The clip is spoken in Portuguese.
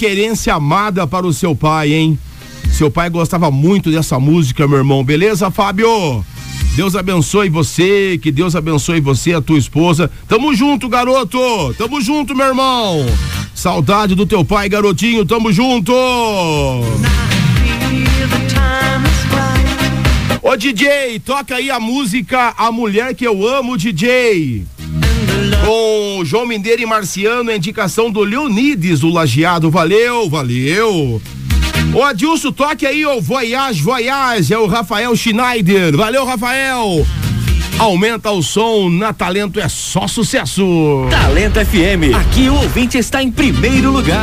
Querência Amada para o seu pai, hein? Seu pai gostava muito dessa música, meu irmão. Beleza, Fábio? Deus abençoe você, que Deus abençoe você, a tua esposa. Tamo junto, garoto. Tamo junto, meu irmão. Saudade do teu pai, garotinho. Tamo junto. Ô, DJ, toca aí a música A Mulher Que Eu Amo, DJ. Com João Mineiro e Marciano, a indicação do Leonides, do Lajeado. Valeu, valeu. Ô, Adilson, toque aí o Voyage, Voyage, é o Rafael Schneider. Valeu, Rafael. Aumenta o som, na Talento é só sucesso. Talento FM, aqui o ouvinte está em primeiro lugar.